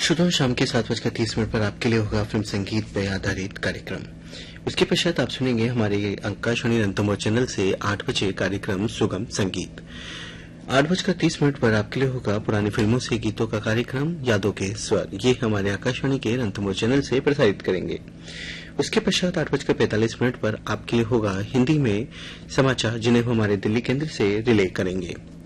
श्रोताओं, शाम के 7:30 पर आपके लिए होगा फिल्म संगीत पे आधारित कार्यक्रम। उसके पश्चात आप सुनेंगे हमारे आकाशवाणी रणथंभौर चैनल से 8 बजे कार्यक्रम सुगम संगीत। 8:30 पर आपके लिए होगा पुरानी फिल्मों से गीतों का कार्यक्रम यादों के स्वर। ये हमारे आकाशवाणी के रणथंभौर चैनल से प्रसारित करेंगे। उसके पश्चात 8:45 पर आपके लिए होगा हिंदी में समाचार, जिन्हें हमारे दिल्ली केंद्र से रिले करेंगे।